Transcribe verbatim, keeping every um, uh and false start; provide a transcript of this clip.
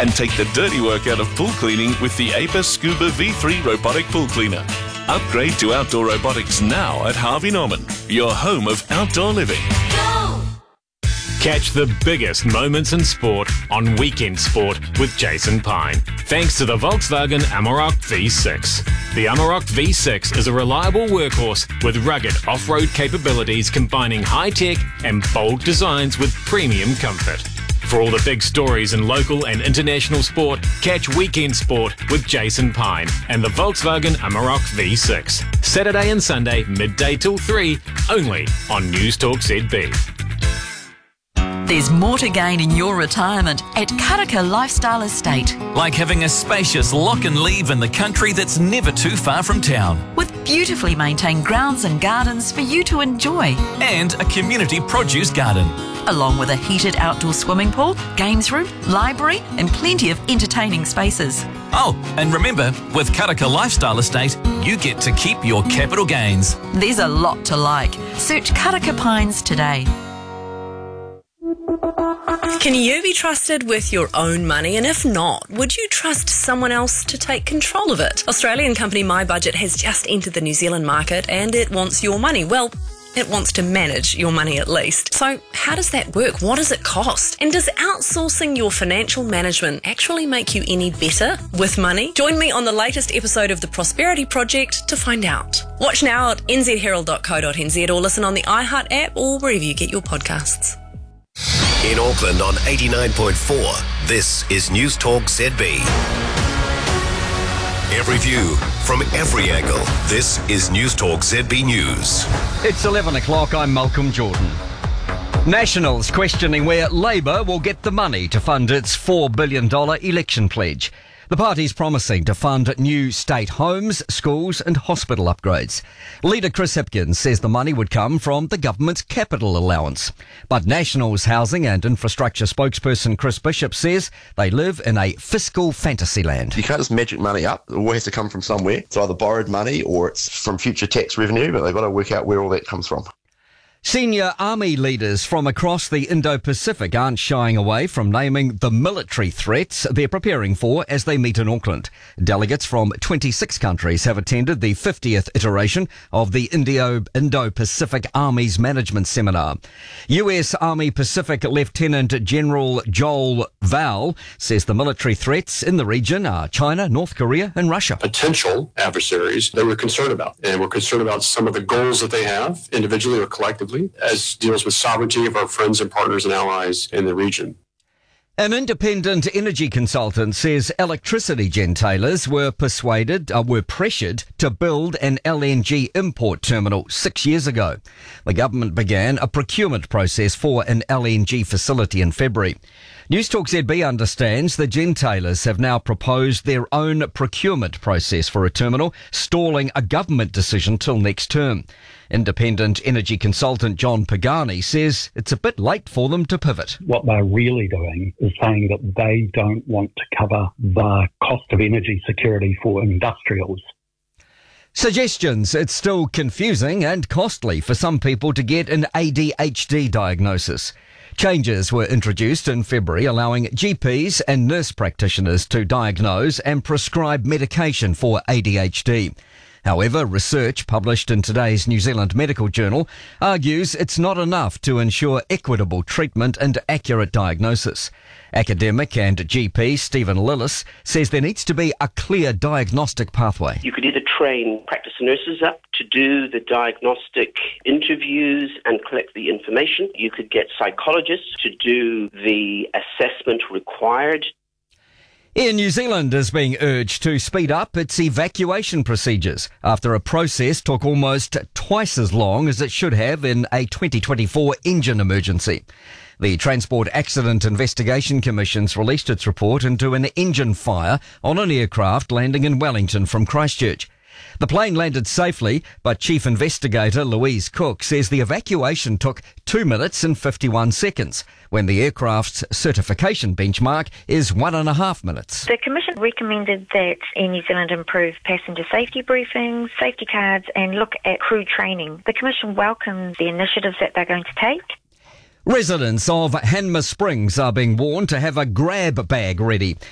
and take the dirty work out of pool cleaning with the A P A Scuba V three Robotic Pool Cleaner. Upgrade to outdoor robotics now at Harvey Norman, your home of outdoor living. Go! Catch the biggest moments in sport on Weekend Sport with Jason Pine, thanks to the Volkswagen Amarok V six. The Amarok V six is a reliable workhorse with rugged off-road capabilities combining high-tech and bold designs with premium comfort. For all the big stories in local and international sport, catch Weekend Sport with Jason Pine and the Volkswagen Amarok V six. Saturday and Sunday, midday till three, only on News Talk Z B. There's more to gain in your retirement at Karaka Lifestyle Estate. Like having a spacious lock and leave in the country that's never too far from town. With beautifully maintained grounds and gardens for you to enjoy. And a community produce garden. Along with a heated outdoor swimming pool, games room, library and plenty of entertaining spaces. Oh, and remember, with Karaka Lifestyle Estate, you get to keep your capital gains. There's a lot to like. Search Karaka Pines today. Can you be trusted with your own money? And if not, would you trust someone else to take control of it? Australian company My Budget has just entered the New Zealand market and it wants your money. Well, it wants to manage your money at least. So how does that work? What does it cost? And does outsourcing your financial management actually make you any better with money? Join me on the latest episode of The Prosperity Project to find out. Watch now at n z herald dot co dot n z or listen on the iHeart app or wherever you get your podcasts. In Auckland on eighty-nine point four, this is News Talk Z B. Every view from every angle. This is News Talk Z B News. It's eleven o'clock, I'm Malcolm Jordan. Nationals questioning where Labour will get the money to fund its four billion dollars election pledge. The party's promising to fund new state homes, schools and hospital upgrades. Leader Chris Hipkins says the money would come from the government's capital allowance. But Nationals Housing and Infrastructure spokesperson Chris Bishop says they live in a fiscal fantasy land. You can't just magic money up. It always has to come from somewhere. It's either borrowed money or it's from future tax revenue, but they've got to work out where all that comes from. Senior army leaders from across the Indo-Pacific aren't shying away from naming the military threats they're preparing for as they meet in Auckland. Delegates from twenty-six countries have attended the fiftieth iteration of the Indo- Indo-Pacific Armies Management Seminar. U S Army Pacific Lieutenant General Joel Val says the military threats in the region are China, North Korea and Russia. Potential adversaries that we're concerned about. And we're concerned about some of the goals that they have, individually or collectively, as deals with sovereignty of our friends and partners and allies in the region. An independent energy consultant says electricity gentailers were persuaded, uh, were pressured to build an L N G import terminal six years ago. The government began a procurement process for an L N G facility in February. News Talk Z B understands the gentailers have now proposed their own procurement process for a terminal, stalling a government decision till next term. Independent energy consultant John Pagani says it's a bit late for them to pivot. What they're really doing is saying that they don't want to cover the cost of energy security for industrials. Suggestions. It's still confusing and costly for some people to get an A D H D diagnosis. Changes were introduced in February allowing G Ps and nurse practitioners to diagnose and prescribe medication for A D H D. However, research published in today's New Zealand Medical Journal argues it's not enough to ensure equitable treatment and accurate diagnosis. Academic and G P Stephen Lillis says there needs to be a clear diagnostic pathway. You could either train practice nurses up to do the diagnostic interviews and collect the information. You could get psychologists to do the assessment required. Air New Zealand is being urged to speed up its evacuation procedures after a process took almost twice as long as it should have in a twenty twenty-four engine emergency. The Transport Accident Investigation Commission's released its report into an engine fire on an aircraft landing in Wellington from Christchurch. The plane landed safely, but Chief Investigator Louise Cook says the evacuation took two minutes and fifty-one seconds, when the aircraft's certification benchmark is one and a half minutes. The Commission recommended that Air New Zealand improve passenger safety briefings, safety cards and look at crew training. The Commission welcomes the initiatives that they're going to take. Residents of Hanmer Springs are being warned to have a grab bag ready